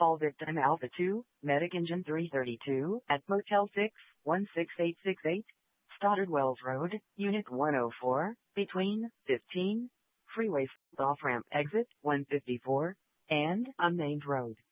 Fall victim Alpha 2, Medic Engine 332, at Motel 6, 16868, Stoddard Wells Road, Unit 104, between 15, Freeway off-ramp exit 154, and Unnamed Road.